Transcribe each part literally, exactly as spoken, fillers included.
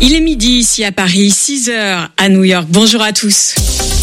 Il est midi ici à Paris, six heures à New York. Bonjour à tous.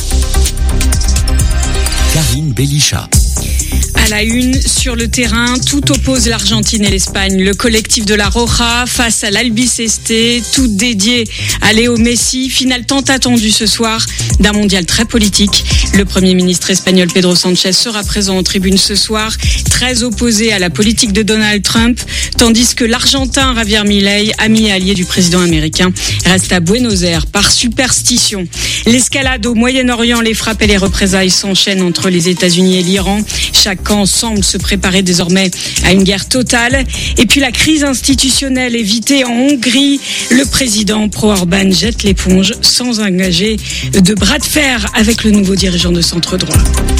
Karine Bélichat. À la une, sur le terrain, tout oppose l'Argentine et l'Espagne. Le collectif de la Roja face à l'Albiceste, tout dédié à Léo Messi. Finale tant attendue ce soir d'un mondial très politique. Le Premier ministre espagnol Pedro Sánchez sera présent en tribune ce soir, très opposé à la politique de Donald Trump, tandis que l'Argentin Javier Milei, ami et allié du président américain, reste à Buenos Aires par superstition. L'escalade au Moyen-Orient, les frappes et les représailles s'enchaînent entre les États-Unis et l'Iran. Chaque camp semble se préparer désormais à une guerre totale. Et puis la crise institutionnelle évitée en Hongrie. Le président pro-Orban jette l'éponge sans engager de bras de fer avec le nouveau dirigeant de centre-droit.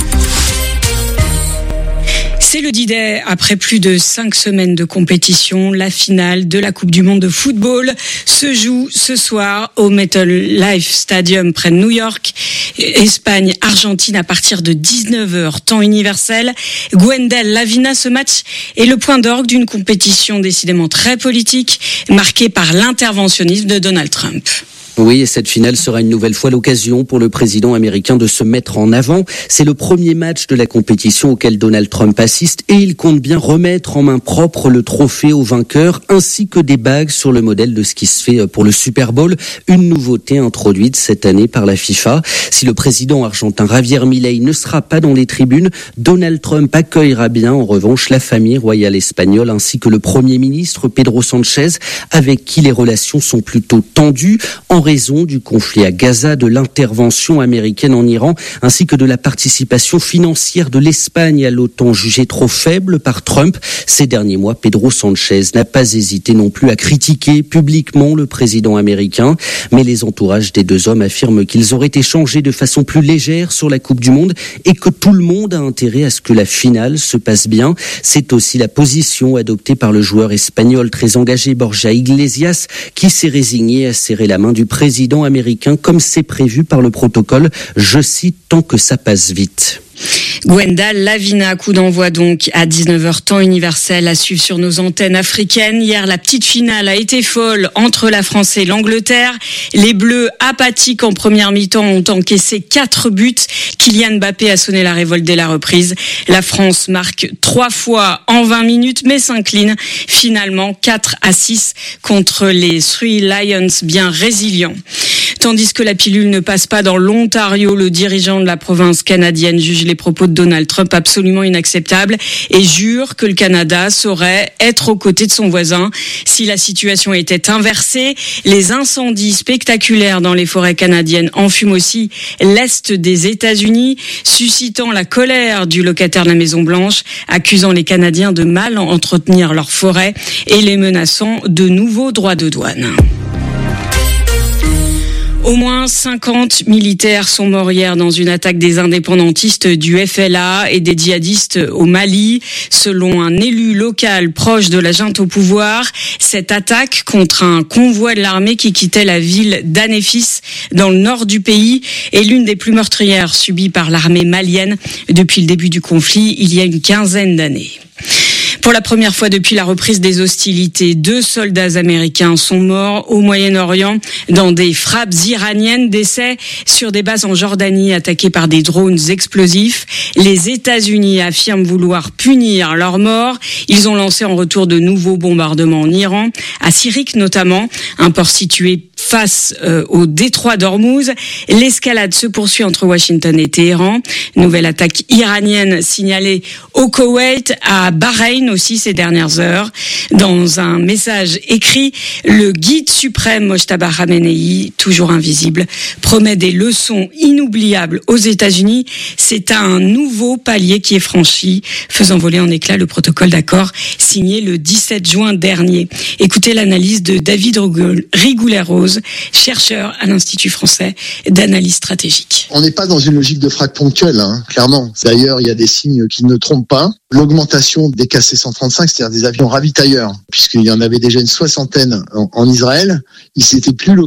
C'est le D-Day. Après plus de cinq semaines de compétition, la finale de la Coupe du Monde de football se joue ce soir au MetLife Stadium près de New York. Espagne-Argentine à partir de dix-neuf heures, temps universel. Gwendal Lavina, ce match est le point d'orgue d'une compétition décidément très politique, marquée par l'interventionnisme de Donald Trump. Oui, et cette finale sera une nouvelle fois l'occasion pour le président américain de se mettre en avant. C'est le premier match de la compétition auquel Donald Trump assiste et il compte bien remettre en main propre le trophée au vainqueur ainsi que des bagues sur le modèle de ce qui se fait pour le Super Bowl, une nouveauté introduite cette année par la FIFA. Si le président argentin Javier Milei ne sera pas dans les tribunes, Donald Trump accueillera bien en revanche la famille royale espagnole ainsi que le Premier ministre Pedro Sánchez avec qui les relations sont plutôt tendues en raison du conflit à Gaza, de l'intervention américaine en Iran, ainsi que de la participation financière de l'Espagne à l'OTAN jugée trop faible par Trump. Ces derniers mois, Pedro Sánchez n'a pas hésité non plus à critiquer publiquement le président américain, mais les entourages des deux hommes affirment qu'ils auraient échangé de façon plus légère sur la Coupe du Monde et que tout le monde a intérêt à ce que la finale se passe bien. C'est aussi la position adoptée par le joueur espagnol très engagé Borja Iglesias, qui s'est résigné à serrer la main du président américain comme c'est prévu par le protocole, je cite, tant que ça passe vite. Gwendal Lavina, coup d'envoi donc à dix-neuf heures temps universel à suivre sur nos antennes africaines. Hier, la petite finale a été folle entre la France et l'Angleterre. Les Bleus, apathiques en première mi-temps, ont encaissé quatre buts. Kylian Mbappé a sonné la révolte dès la reprise. La France marque trois fois en vingt minutes, mais s'incline finalement quatre à six contre les Three Lions, bien résilients. Tandis que la pilule ne passe pas dans l'Ontario, le dirigeant de la province canadienne juge les propos de Donald Trump absolument inacceptables et jure que le Canada saurait être aux côtés de son voisin. Si la situation était inversée, les incendies spectaculaires dans les forêts canadiennes enfument aussi l'Est des États-Unis, suscitant la colère du locataire de la Maison-Blanche, accusant les Canadiens de mal entretenir leurs forêts et les menaçant de nouveaux droits de douane. Au moins cinquante militaires sont morts hier dans une attaque des indépendantistes du F L A et des djihadistes au Mali. Selon un élu local proche de la junte au pouvoir, cette attaque contre un convoi de l'armée qui quittait la ville d'Anéfis dans le nord du pays est l'une des plus meurtrières subies par l'armée malienne depuis le début du conflit il y a une quinzaine d'années. Pour la première fois depuis la reprise des hostilités, deux soldats américains sont morts au Moyen-Orient dans des frappes iraniennes, décès sur des bases en Jordanie attaquées par des drones explosifs. Les États-Unis affirment vouloir punir leurs morts. Ils ont lancé en retour de nouveaux bombardements en Iran, à Sirik notamment, un port situé face euh, au détroit d'Ormuz. L'escalade se poursuit entre Washington et Téhéran. Nouvelle attaque iranienne signalée au Koweït, à Bahreïn aussi ces dernières heures. Dans un message écrit, le guide suprême Mojtaba Khamenei, toujours invisible, promet des leçons inoubliables aux États-Unis. C'est un nouveau palier qui est franchi, faisant voler en éclats le protocole d'accord signé le dix-sept juin dernier. Écoutez l'analyse de David Rigoulet-Rose, chercheur à l'Institut français d'analyse stratégique. On n'est pas dans une logique de frappe ponctuelle, hein, clairement. D'ailleurs, il y a des signes qui ne trompent pas. L'augmentation des K C cent trente-cinq, c'est-à-dire des avions ravitailleurs, puisqu'il y en avait déjà une soixantaine en, en Israël, il s'était plus